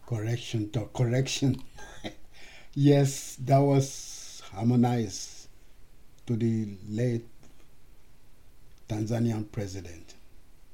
Correction. Yes, that was harmonized to the late Tanzanian president.